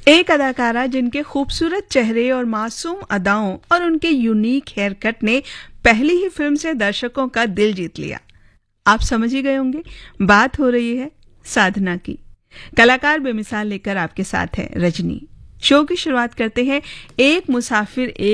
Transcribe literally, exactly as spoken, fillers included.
एक अदाकारा जिनके खूबसूरत चेहरे और मासूम अदाओं और उनके यूनिक हेयर कट ने पहली ही फिल्म से दर्शकों का दिल जीत लिया। आप समझ ही गए होंगे, बात हो रही है साधना की। कलाकार बेमिसाल लेकर आपके साथ है रजनी। शो की शुरुआत करते हैं एक मुसाफिर एक